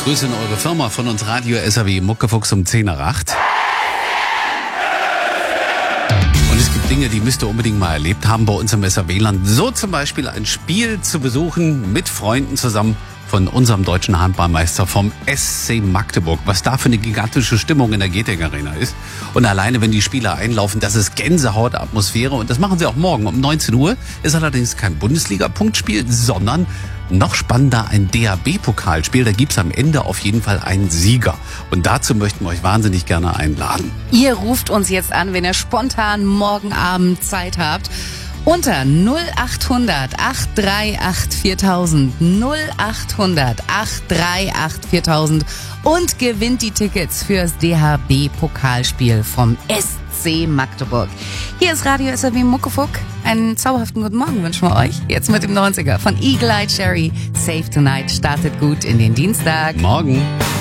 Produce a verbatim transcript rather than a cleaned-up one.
Grüße in eure Firma von uns Radio S R W Muckefuchs um zehn nach acht. Und es gibt Dinge, die müsst ihr unbedingt mal erlebt haben bei uns im S R W-Land. So zum Beispiel ein Spiel zu besuchen mit Freunden zusammen von unserem deutschen Handballmeister vom S C Magdeburg. Was da für eine gigantische Stimmung in der Getek Arena ist. Und alleine, wenn die Spieler einlaufen, das ist Gänsehautatmosphäre. Und das machen sie auch morgen um neunzehn Uhr. Ist allerdings kein Bundesliga-Punktspiel, sondern noch spannender ein D H B-Pokalspiel. Da gibt's am Ende auf jeden Fall einen Sieger. Und dazu möchten wir euch wahnsinnig gerne einladen. Ihr ruft uns jetzt an, wenn ihr spontan morgen Abend Zeit habt. Unter null acht hundert acht drei acht viertausend, null acht hundert acht drei acht viertausend und gewinnt die Tickets fürs D H B-Pokalspiel vom S C Magdeburg. Hier ist Radio S R W Muckefuck. Einen zauberhaften guten Morgen wünschen wir euch. Jetzt mit dem neunziger von Eagle Eye Cherry. Save Tonight startet gut in den Dienstag. Morgen.